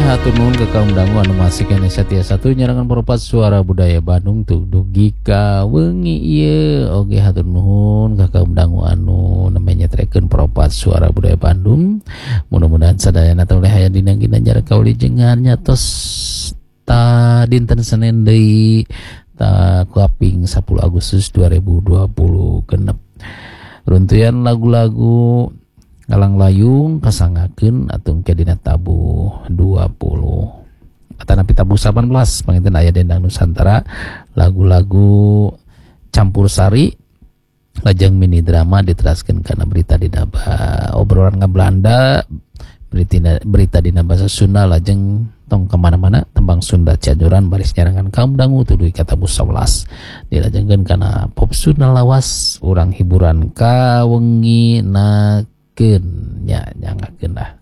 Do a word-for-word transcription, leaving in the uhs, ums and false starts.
hatur nuhun ke kaum dangu anu masih kene satia satu nyarangan peropat suara budaya Bandung tuh dugi ka wengi ieu oge hatur nuhun ke kaum dangu anu namanya treken peropat suara budaya Bandung. Mudah-mudahan sadayana teh oleh aya dina ginanjar kauli jengan nyatos ta dinten Senin deui ta kuaping sepuluh Agustus dua ribu dua puluh genep. Runtuyan lagu-lagu Galang Layung kasangakeun atau ke dina tabu dua puluh atanapi tabu delapan belas panginten aya dendang Nusantara lagu-lagu campur sari lajeng mini drama diteraskeun kana berita di naba obrolan ngablanda berita berita dina bahasa Sunda lajeng tong kemana-mana tembang Sunda Cianjuran baris nyarangan kaum dangu tuduh ka tabu sebelas dilajengkeun kana pop Sunda lawas urang hiburan ka wengi na nya nyangakeun lah